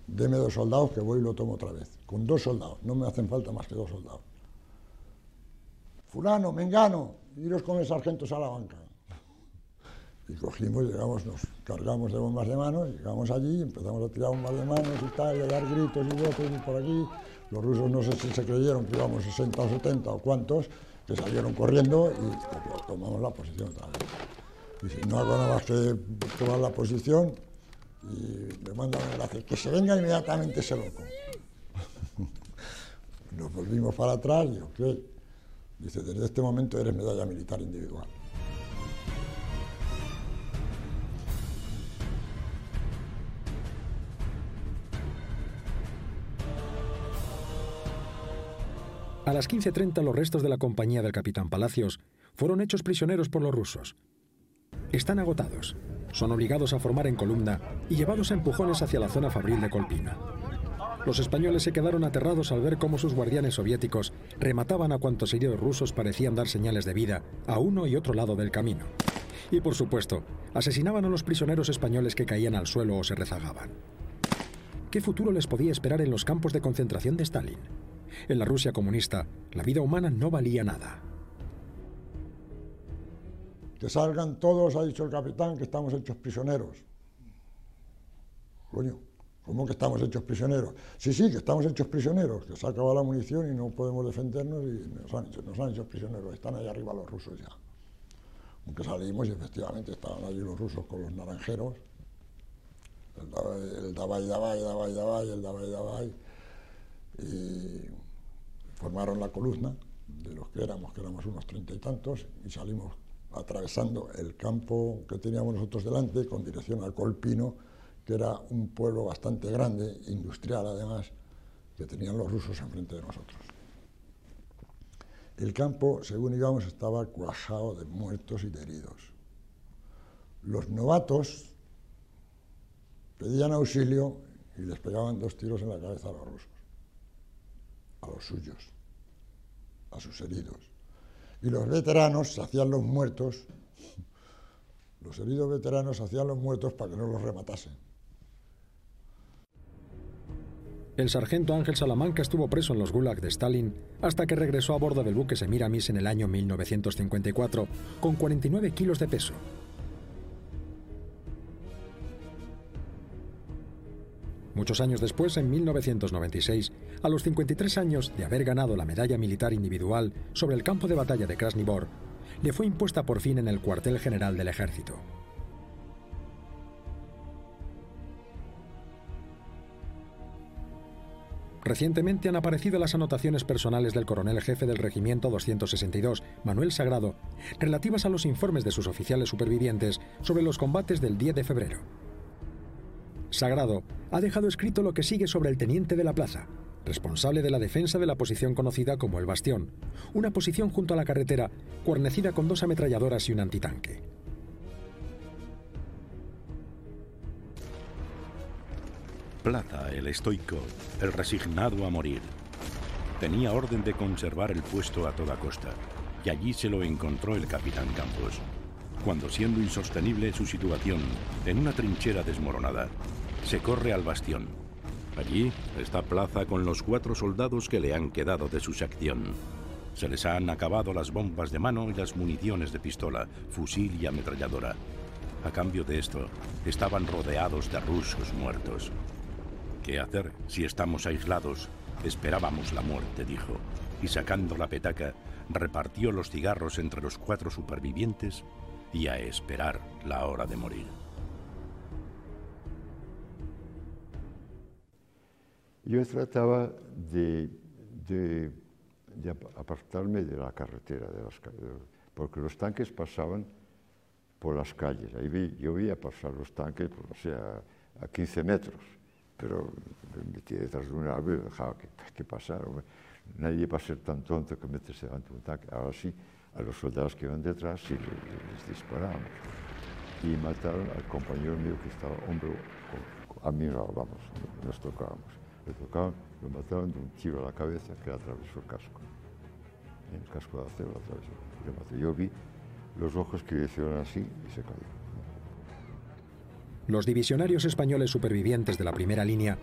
deme 2 soldados que voy y lo tomo otra vez. Con 2 soldados, no me hacen falta más que 2 soldados. Fulano, mengano, iros con el sargento Salamanca. Y cogimos, llegamos, nos cargamos de bombas de mano, llegamos allí, empezamos a tirar bombas de manos y tal, y a dar gritos y voces y por aquí. Los rusos no sé si se creyeron que íbamos 60 o 70 o cuántos, que salieron corriendo y tomamos la posición otra vez. Y si no hago nada más que tomar la posición, y me mandan un enlace, que se venga inmediatamente ese loco. Nos volvimos para atrás y ok. Dice, desde este momento eres medalla militar individual. A las 15:30 los restos de la compañía del capitán Palacios fueron hechos prisioneros por los rusos. Están agotados, son obligados a formar en columna y llevados a empujones hacia la zona fabril de Colpina. Los españoles se quedaron aterrados al ver cómo sus guardianes soviéticos remataban a cuantos heridos rusos parecían dar señales de vida a uno y otro lado del camino. Y por supuesto, asesinaban a los prisioneros españoles que caían al suelo o se rezagaban. ¿Qué futuro les podía esperar en los campos de concentración de Stalin? En la Rusia comunista, la vida humana no valía nada. Que salgan todos, ha dicho el capitán, que estamos hechos prisioneros. Coño, ¿cómo que estamos hechos prisioneros? Sí, que estamos hechos prisioneros, que se ha acabado la munición y no podemos defendernos y nos han hecho prisioneros. Están allá arriba los rusos ya. Aunque salimos y efectivamente estaban allí los rusos con los naranjeros. El Davai. Y formaron la columna de los que éramos unos 30 y tantos, y salimos atravesando el campo que teníamos nosotros delante con dirección al Colpino, que era un pueblo bastante grande, industrial además, que tenían los rusos enfrente de nosotros. El campo, según íbamos, estaba cuajado de muertos y de heridos. Los novatos pedían auxilio y les pegaban 2 tiros en la cabeza a los rusos, a los suyos, a sus heridos. Y los veteranos se hacían los muertos, los heridos veteranos se hacían los muertos para que no los rematasen. El sargento Ángel Salamanca estuvo preso en los gulags de Stalin hasta que regresó a bordo del buque Semiramis en el año 1954 con 49 kilos de peso. Muchos años después, en 1996, a los 53 años de haber ganado la medalla militar individual sobre el campo de batalla de Krasny Bor, le fue impuesta por fin en el cuartel general del ejército. Recientemente han aparecido las anotaciones personales del coronel jefe del regimiento 262, Manuel Sagrado, relativas a los informes de sus oficiales supervivientes sobre los combates del 10 de febrero. Sagrado ha dejado escrito lo que sigue sobre el teniente de la plaza, responsable de la defensa de la posición conocida como el Bastión, una posición junto a la carretera guarnecida con 2 ametralladoras y un antitanque. Plaza, el estoico, el resignado a morir. Tenía orden de conservar el puesto a toda costa, y allí se lo encontró el capitán Campos, cuando, siendo insostenible su situación en una trinchera desmoronada, se corre al Bastión. Allí está Plaza con los 4 soldados que le han quedado de su sección. Se les han acabado las bombas de mano y las municiones de pistola, fusil y ametralladora. A cambio de esto, estaban rodeados de rusos muertos. ¿Qué hacer si estamos aislados? Esperábamos la muerte, dijo, y sacando la petaca, repartió los cigarros entre los 4 supervivientes y a esperar la hora de morir. Yo trataba de apartarme de la carretera, porque los tanques pasaban por las calles. Yo veía pasar los tanques, pues, o sea, a 15 metros, pero me metí detrás de un árbol y dejaba que pasara. Nadie va a ser tan tonto que meterse delante de un tanque. Ahora sí, a los soldados que iban detrás sí les disparábamos. Y mataron al compañero mío que estaba hombro a mi lado, vamos, nos tocábamos. Lo mataron de un tiro a la cabeza que le atravesó el casco. En el casco de acero lo atravesó. Yo vi los ojos que le hicieron así y se cayó. Los divisionarios españoles supervivientes de la primera línea